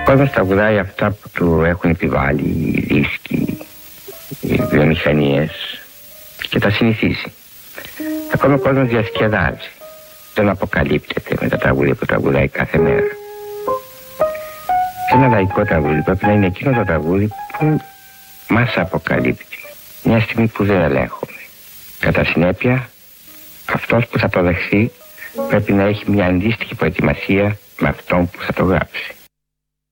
κόσμος τραγουδάει αυτά που του έχουν επιβάλει οι δίσκοι, οι βιομηχανίες και τα συνηθίζει. Ακόμα ο κόσμος διασκεδάζει. Δεν αποκαλύπτεται με τα τραγούδια που τραγουδάει κάθε μέρα. Ένα λαϊκό τραγούδι πρέπει να είναι εκείνο το τραγούδι που μας αποκαλύπτει μια στιγμή που δεν ελέγχουμε. Κατά συνέπεια, αυτός που θα το δεχθεί πρέπει να έχει μια αντίστοιχη προετοιμασία με αυτόν που θα το γράψει.